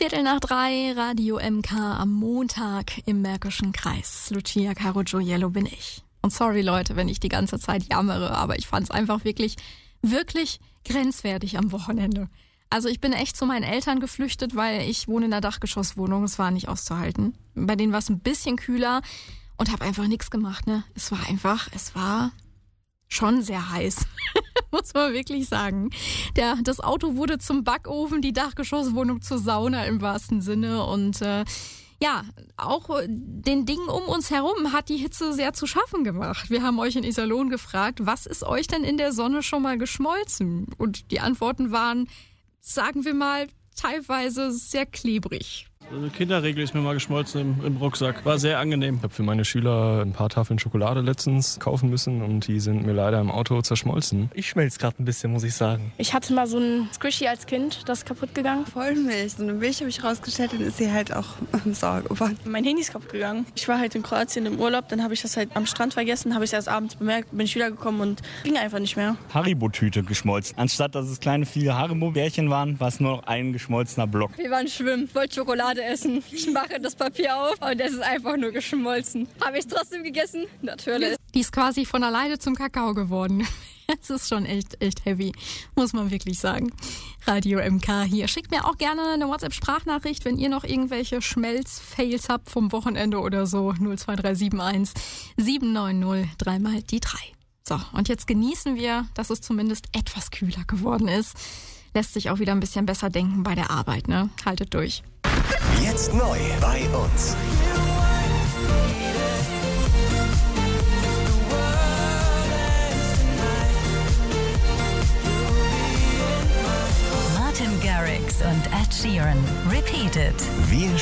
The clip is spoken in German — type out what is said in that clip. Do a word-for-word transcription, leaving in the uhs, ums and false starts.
Viertel nach drei, Radio M K am Montag im Märkischen Kreis. Lucia Caro Gioiello bin ich. Und sorry Leute, wenn ich die ganze Zeit jammere, aber ich fand es einfach wirklich, wirklich grenzwertig am Wochenende. Also ich bin echt zu meinen Eltern geflüchtet, weil ich wohne in einer Dachgeschosswohnung. Es war nicht auszuhalten. Bei denen war es ein bisschen kühler und habe einfach nichts gemacht. Ne? Es war einfach, es war schon sehr heiß, muss man wirklich sagen. Der, das Auto wurde zum Backofen, die Dachgeschosswohnung zur Sauna im wahrsten Sinne. Und äh, ja, auch den Dingen um uns herum hat die Hitze sehr zu schaffen gemacht. Wir haben euch in Iserlohn gefragt, was ist euch denn in der Sonne schon mal geschmolzen? Und die Antworten waren, sagen wir mal, teilweise sehr klebrig. Eine Kinderregel ist mir mal geschmolzen im, im Rucksack. War sehr angenehm. Ich habe für meine Schüler ein paar Tafeln Schokolade letztens kaufen müssen und die sind mir leider im Auto zerschmolzen. Ich schmelze gerade ein bisschen, muss ich sagen. Ich hatte mal so ein Squishy als Kind, das ist kaputt gegangen. Vollmilch. So eine Milch habe ich rausgestellt und ist sie halt auch sauer geworden. Mein Handy ist kaputt gegangen. Ich war halt in Kroatien im Urlaub, dann habe ich das halt am Strand vergessen, habe ich es erst abends bemerkt, bin ich wiedergekommen und ging einfach nicht mehr. Haribo-Tüte geschmolzen. Anstatt dass es kleine, viele Haribo-Bärchen waren, war es nur noch ein geschmolzener Block. Wir waren schwimmen, wollte Schokolade essen. Ich mache das Papier auf und es ist einfach nur geschmolzen. Habe ich es trotzdem gegessen? Natürlich. Die ist quasi von alleine zum Kakao geworden. Es ist schon echt, echt heavy, muss man wirklich sagen. Radio M K hier. Schickt mir auch gerne eine WhatsApp-Sprachnachricht, wenn ihr noch irgendwelche Schmelz-Fails habt vom Wochenende oder so. null zwei drei sieben eins sieben neun null drei mal die drei. So, und jetzt genießen wir, dass es zumindest etwas kühler geworden ist. Lässt sich auch wieder ein bisschen besser denken bei der Arbeit, ne? Haltet durch. Jetzt neu bei uns. Martin Garrix und Ed Sheeran. Repeated. Wir